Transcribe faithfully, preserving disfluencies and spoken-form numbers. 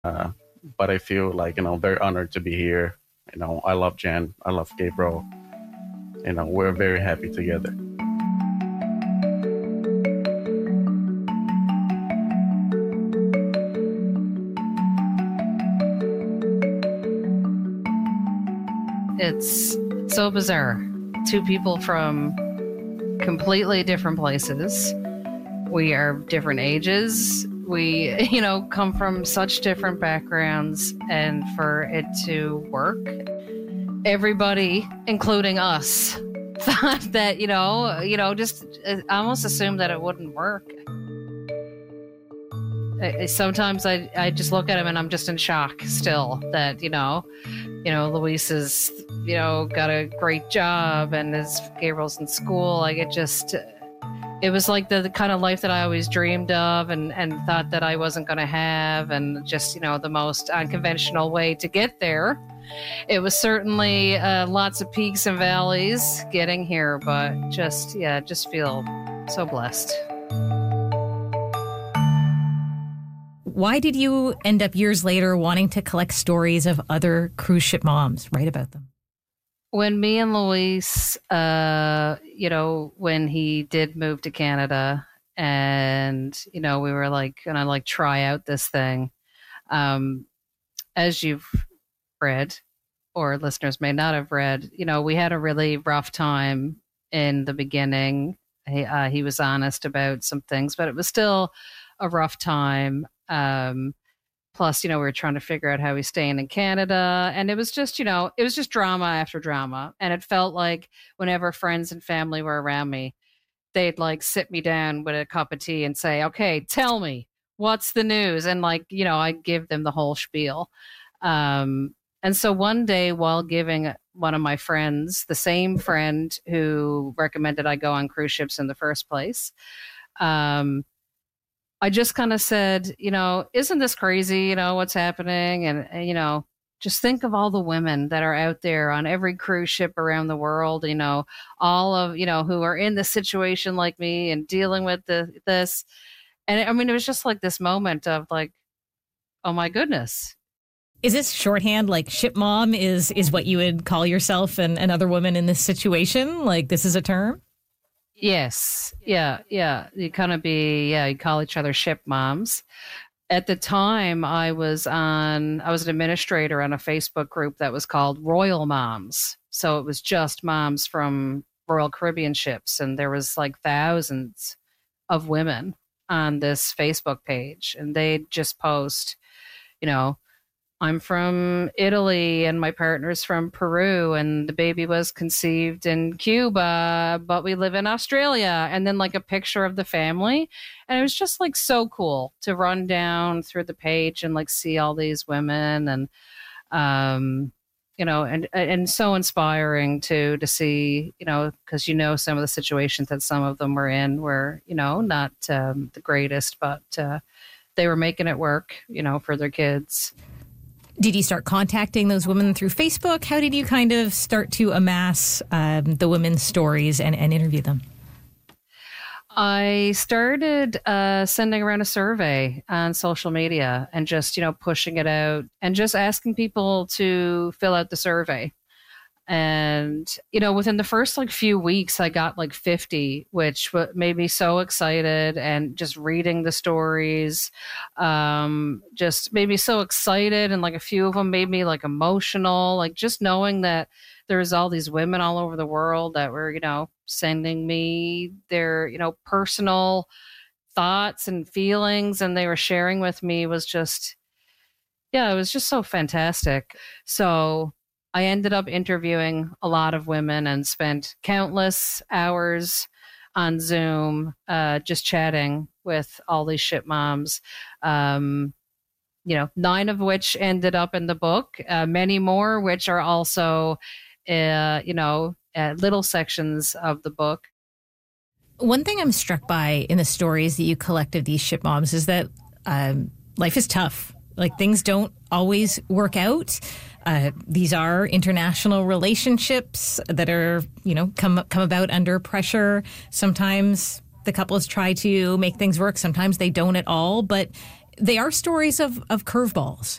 Uh, but I feel like, you know, very honored to be here. You know, I love Jen. I love Gabriel. You know, we're very happy together. It's so bizarre. Two people from completely different places. We are different ages. We, you know, come from such different backgrounds, and for it to work, everybody, including us, thought that, you know, you know, just uh, almost assumed that it wouldn't work. I, sometimes I, I just look at him and I'm just in shock still that, you know, you know, Luis has, you know, got a great job and his Gabriel's in school. Like it just, it was like the, the kind of life that I always dreamed of and, and thought that I wasn't going to have. And just, you know, the most unconventional way to get there. It was certainly uh, lots of peaks and valleys getting here, but just, yeah, just feel so blessed. Why did you end up years later wanting to collect stories of other cruise ship moms, write about them? When me and Luis, uh, you know, when he did move to Canada and, you know, we were like, gonna like try out this thing. Um, as you've read, or listeners may not have read, you know, we had a really rough time in the beginning. He, uh, he was honest about some things, but it was still a rough time. Um, plus, you know, we were trying to figure out how he's staying in Canada. And it was just, you know, it was just drama after drama. And it felt like whenever friends and family were around me, they'd like sit me down with a cup of tea and say, okay, tell me, what's the news? And like, you know, I'd give them the whole spiel. Um, and so one day while giving one of my friends, the same friend who recommended I go on cruise ships in the first place, um, I just kind of said, you know, isn't this crazy? You know, what's happening? And, and, you know, just think of all the women that are out there on every cruise ship around the world, you know, all of, you know, who are in this situation like me and dealing with the, this. And I mean, it was just like this moment of like, oh my goodness. Is this shorthand, like ship mom is is what you would call yourself and another woman in this situation? Like this is a term? Yes. Yeah. Yeah. You kind of be, yeah, you call each other ship moms. At the time I was on, I was an administrator on a Facebook group that was called Royal Moms. So it was just moms from Royal Caribbean ships. And there was like thousands of women on this Facebook page. And they'd just post, you know, I'm from Italy and my partner's from Peru and the baby was conceived in Cuba, but we live in Australia. And then like a picture of the family. And it was just like so cool to run down through the page and like see all these women and, um, you know, and, and so inspiring to, to see, you know, cause you know, some of the situations that some of them were in were, you know, not um, the greatest, but uh, they were making it work, you know, for their kids. Did you start contacting those women through Facebook? How did you kind of start to amass um, the women's stories and, and interview them? I started uh, sending around a survey on social media and just, you know, pushing it out and just asking people to fill out the survey. And, you know, within the first like few weeks, I got like fifty, which made me so excited. And just reading the stories um, just made me so excited. And like a few of them made me like emotional, like just knowing that there's all these women all over the world that were, you know, sending me their, you know, personal thoughts and feelings. And they were sharing with me was just, yeah, it was just so fantastic. So I ended up interviewing a lot of women and spent countless hours on Zoom, uh, just chatting with all these ship moms. Um, you know, nine of which ended up in the book, uh, many more, which are also, uh, you know, uh, little sections of the book. One thing I'm struck by in the stories that you collect of these ship moms is that um, life is tough. Like things don't always work out. Uh, these are international relationships that are, you know, come come about under pressure. Sometimes the couples try to make things work. Sometimes they don't at all. But they are stories of, of curveballs.